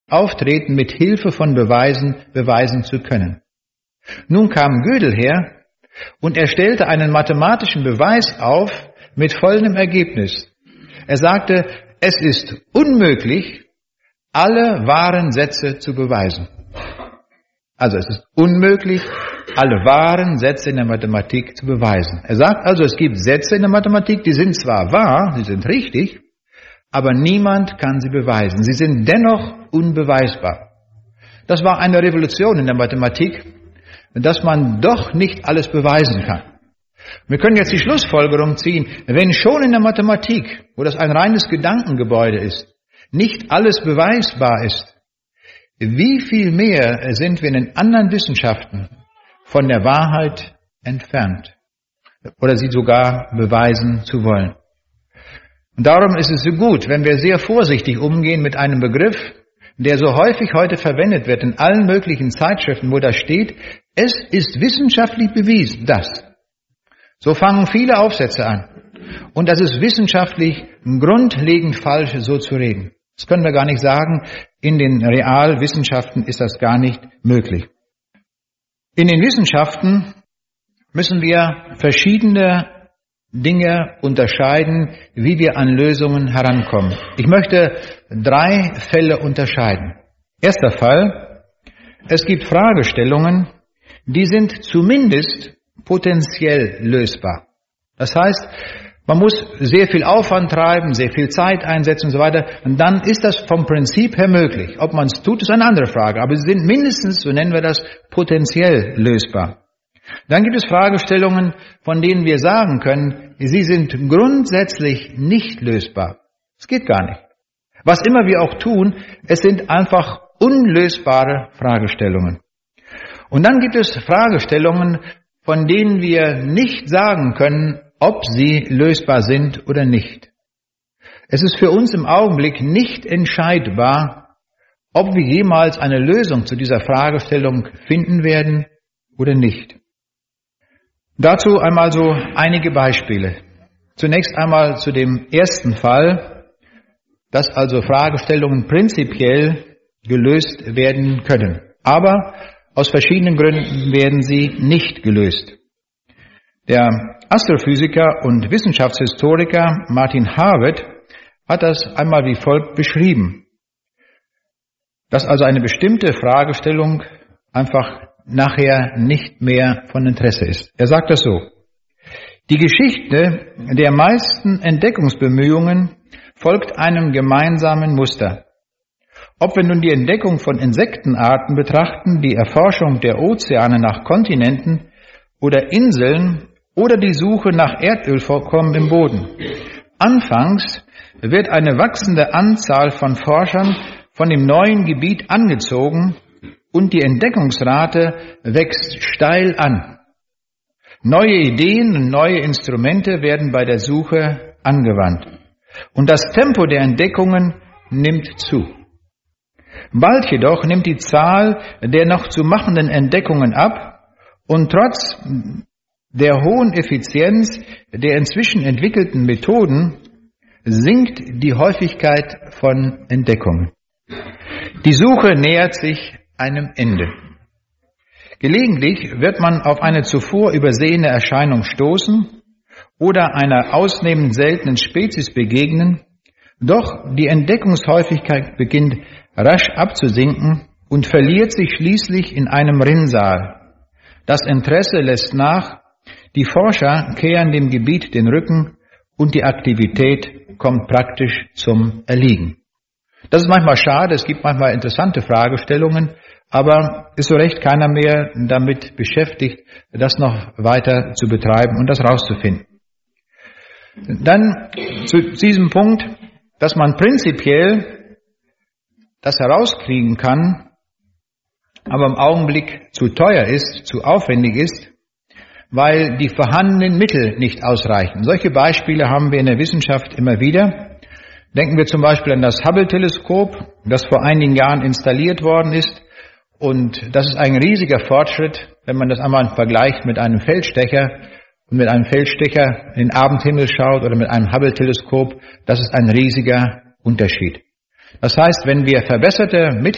Auftreten mit Hilfe von Beweisen beweisen zu können. Nun kam Gödel her und er stellte einen mathematischen Beweis auf mit folgendem Ergebnis. Er sagte, es ist unmöglich, alle wahren Sätze zu beweisen. Also es ist unmöglich, alle wahren Sätze in der Mathematik zu beweisen. Er sagt also, es gibt Sätze in der Mathematik, die sind zwar wahr, sie sind richtig, aber niemand kann sie beweisen. Sie sind dennoch unbeweisbar. Das war eine Revolution in der Mathematik, dass man doch nicht alles beweisen kann. Wir können jetzt die Schlussfolgerung ziehen, wenn schon in der Mathematik, wo das ein reines Gedankengebäude ist, nicht alles beweisbar ist, wie viel mehr sind wir in den anderen Wissenschaften von der Wahrheit entfernt oder sie sogar beweisen zu wollen. Und darum ist es so gut, wenn wir sehr vorsichtig umgehen mit einem Begriff, der so häufig heute verwendet wird in allen möglichen Zeitschriften, wo da steht, es ist wissenschaftlich bewiesen, dass. So fangen viele Aufsätze an. Und das ist wissenschaftlich grundlegend falsch, so zu reden. Das können wir gar nicht sagen. In den Realwissenschaften ist das gar nicht möglich. In den Wissenschaften müssen wir verschiedene Dinge unterscheiden, wie wir an Lösungen herankommen. Ich möchte 3 Fälle unterscheiden. Erster Fall, es gibt Fragestellungen, die sind zumindest potenziell lösbar. Das heißt, man muss sehr viel Aufwand treiben, sehr viel Zeit einsetzen und so weiter. Und dann ist das vom Prinzip her möglich. Ob man es tut, ist eine andere Frage. Aber sie sind mindestens, so nennen wir das, potenziell lösbar. Dann gibt es Fragestellungen, von denen wir sagen können, sie sind grundsätzlich nicht lösbar. Es geht gar nicht. Was immer wir auch tun, es sind einfach unlösbare Fragestellungen. Und dann gibt es Fragestellungen, von denen wir nicht sagen können, ob sie lösbar sind oder nicht. Es ist für uns im Augenblick nicht entscheidbar, ob wir jemals eine Lösung zu dieser Fragestellung finden werden oder nicht. Dazu einmal so einige Beispiele. Zunächst einmal zu dem ersten Fall, dass also Fragestellungen prinzipiell gelöst werden können. Aber aus verschiedenen Gründen werden sie nicht gelöst. Der Astrophysiker und Wissenschaftshistoriker Martin Harvard hat das einmal wie folgt beschrieben, dass also eine bestimmte Fragestellung einfach nachher nicht mehr von Interesse ist. Er sagt das so: Die Geschichte der meisten Entdeckungsbemühungen folgt einem gemeinsamen Muster. Ob wir nun die Entdeckung von Insektenarten betrachten, die Erforschung der Ozeane nach Kontinenten oder Inseln oder die Suche nach Erdölvorkommen im Boden. Anfangs wird eine wachsende Anzahl von Forschern von dem neuen Gebiet angezogen und die Entdeckungsrate wächst steil an. Neue Ideen und neue Instrumente werden bei der Suche angewandt. Und das Tempo der Entdeckungen nimmt zu. Bald jedoch nimmt die Zahl der noch zu machenden Entdeckungen ab und trotz der hohen Effizienz der inzwischen entwickelten Methoden sinkt die Häufigkeit von Entdeckungen. Die Suche nähert sich einem Ende. Gelegentlich wird man auf eine zuvor übersehene Erscheinung stoßen oder einer ausnehmend seltenen Spezies begegnen, doch die Entdeckungshäufigkeit beginnt rasch abzusinken und verliert sich schließlich in einem Rinnsal. Das Interesse lässt nach, die Forscher kehren dem Gebiet den Rücken und die Aktivität kommt praktisch zum Erliegen. Das ist manchmal schade, es gibt manchmal interessante Fragestellungen, aber ist so recht keiner mehr damit beschäftigt, das noch weiter zu betreiben und das rauszufinden. Dann zu diesem Punkt, dass man prinzipiell das herauskriegen kann, aber im Augenblick zu teuer ist, zu aufwendig ist, weil die vorhandenen Mittel nicht ausreichen. Solche Beispiele haben wir in der Wissenschaft immer wieder. Denken wir zum Beispiel an das Hubble-Teleskop, das vor einigen Jahren installiert worden ist. Und das ist ein riesiger Fortschritt, wenn man das einmal vergleicht mit einem Feldstecher und mit einem Feldstecher in den Abendhimmel schaut oder mit einem Hubble-Teleskop. Das ist ein riesiger Unterschied. Das heißt, wenn wir verbesserte Mittel